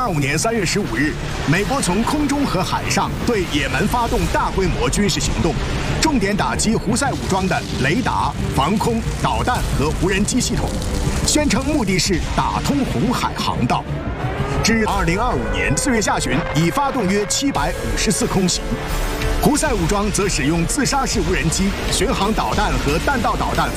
2025年3月15日，美国从空中和海上对也门发动大规模军事行动，重点打击胡塞武装的雷达、防空、导弹和无人机系统，宣称目的是打通红海航道。至2025年4月下旬，已发动约750次空袭。胡塞武装则使用自杀式无人机、巡航导弹和弹道导弹